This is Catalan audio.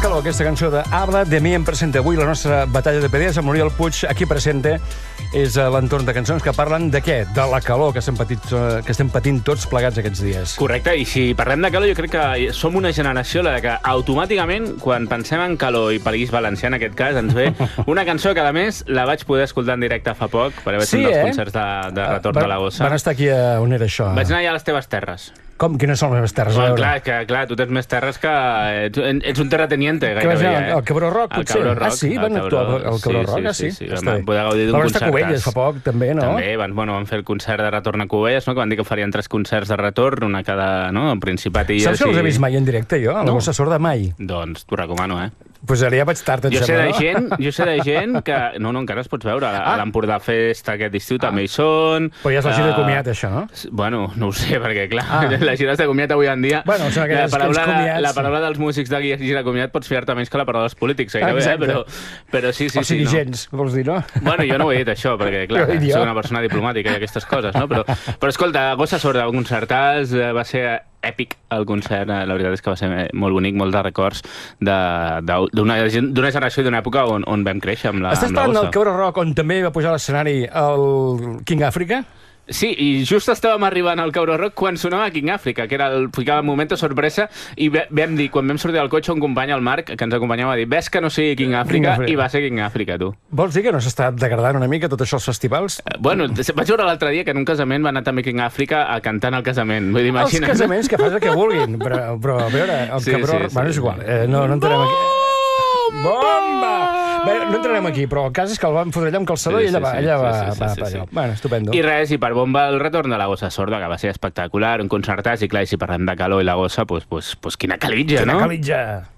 calor, aquesta cançó de Habla de mi em presenta avui la nostra batalla de PDs amb l'Oriol Puig. Aquí presenta és l'entorn de cançons que parlen de què? De la calor que estem patint tots plegats aquests dies. Correcte, i si parlem de calor jo crec que som una generació la que automàticament quan pensem en calor i País Valencià en aquest cas ens ve una cançó que a més la vaig poder escoltar en directe fa poc per haver fet un dels concerts de retorn de la Gossa. Van estar aquí a on era això? Vaig anar allà a les teves terres. Com? Quines són les meves terres? Bueno, clar, tu tens més terres que... Ets un terrateniente, gairebé. El Cabró Rock, potser? Ah, sí? Van actuar al Cabró Rock? Sí. Vam poder gaudir d'un concert. Van estar a Cubelles fa poc, també, no? També, van fer el concert de retorn a Cubelles, que van dir que farien 3 concerts de retorn, una cada, al Principat i... Saps que els he vist mai en directe, jo? A la Gossa Sorda mai. Doncs t'ho recomano, Pues ara ja vaig tard, em sembla, Jo sé de gent que... No, encara es pots veure. A l'Empordà Festa aquest estiu també hi són. Però ja és la gira de comiat, això, no? Bueno, no ho sé, perquè, clar, les gires de comiat avui en dia... Bueno, són aquells comiats... La paraula dels músics de gira de comiat pots fiar-te més que la paraula dels polítics, gairebé, però sí. O sigui, gens, vols dir, no? Bueno, jo no ho he dit, això, perquè, clar, soc una persona diplomàtica i aquestes coses, no? Però escolta, Gossa Sorda, un concertàs, va ser èpic el concert, la veritat és que va ser molt bonic, molts de records d'una generació i d'una època on vam créixer amb la Gossa. Estàs parlant del Cabró Rock, on també va pujar a l'escenari el King Africa? Sí, i just estàvem arribant al Cabró Rock quan sonava King Africa, que era el moment de sorpresa, i vam dir, quan vam sortir del cotxe, un company, el Marc, que ens acompanyava, va dir, ves que no sigui King Africa, i va ser King Africa, tu. Vols dir que no s'està degradant una mica tot això als festivals? Bueno, vaig veure l'altre dia que en un casament va anar també King Africa a cantar en el casament. Vull dir, imagina't. Els casaments que fas el que vulguin, però a veure, el Cabró Rock... Bueno, és igual, no entrarem aquí. Bomba! Bé, no entrarem aquí, però el cas és que el vam fotre allà amb calçador i ella va allò. Bueno, estupendo. I res, i per bomba el retorn de la Gossa Sorda, que va ser espectacular, un concertàs, i clar, i si parlem de calor i la Gossa, pues quina calitja, no? Quina calitja!